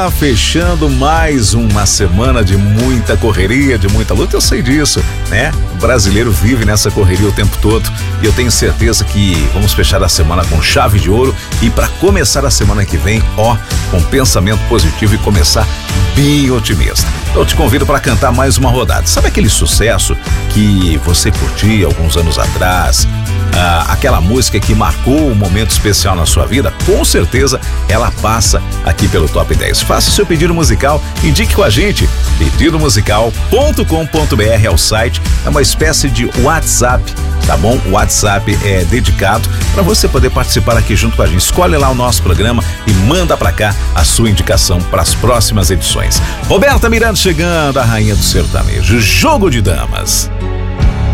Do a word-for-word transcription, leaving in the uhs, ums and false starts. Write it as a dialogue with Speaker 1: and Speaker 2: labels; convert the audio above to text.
Speaker 1: ó, fechando mais uma semana de muita correria, de muita luta, eu sei disso, né? O brasileiro vive nessa correria o tempo todo e eu tenho certeza que vamos fechar a semana com chave de ouro e para começar a semana que vem, ó, com pensamento positivo e começar bem otimista. Eu te convido para cantar mais uma rodada. Sabe aquele sucesso que você curtia alguns anos atrás? Ah, aquela música que marcou um momento especial na sua vida? Com certeza ela passa aqui pelo Top dez. Faça o seu pedido musical, indique com a gente. pedido musical ponto com ponto br é o site, é uma espécie de WhatsApp, tá bom? O WhatsApp é dedicado para você poder participar aqui junto com a gente. Escolhe lá o nosso programa e manda para cá a sua indicação para as próximas edições. Roberta Miranda chegando, a rainha do sertanejo, Jogo de Damas.